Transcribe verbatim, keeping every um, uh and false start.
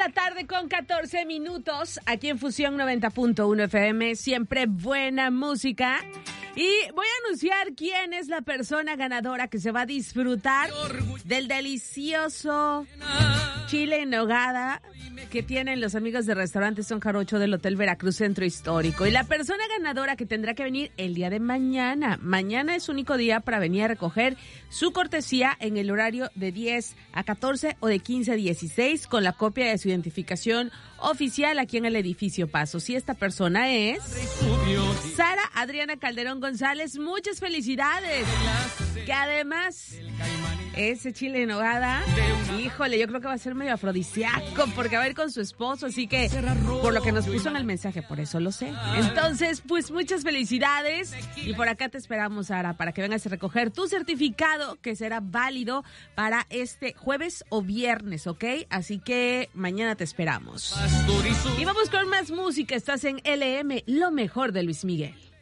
la tarde con catorce minutos, aquí en Fusión noventa punto uno F M, siempre buena música. Y voy a anunciar quién es la persona ganadora que se va a disfrutar del delicioso chile en nogada que tienen los amigos de Restaurante Son Jarocho del Hotel Veracruz Centro Histórico. Y la persona ganadora que tendrá que venir el día de mañana. Mañana es único día para venir a recoger su cortesía en el horario de diez a catorce o de quince a dieciséis con la copia de su identificación oficial aquí en el edificio Pasos. Y esta persona es Sara Adriana Calderón González. Muchas felicidades. Que además ese chile en nogada, híjole, yo creo que va a ser medio afrodisíaco porque va a ir con su esposo, así que por lo que nos puso en el mensaje, por eso lo sé. Entonces, pues muchas felicidades y por acá te esperamos, Sara, para que vengas a recoger tu certificado que será válido para este jueves o viernes, ¿ok? Así que mañana te esperamos. Y vamos con más música, estás en L M, lo mejor de Luis Miguel.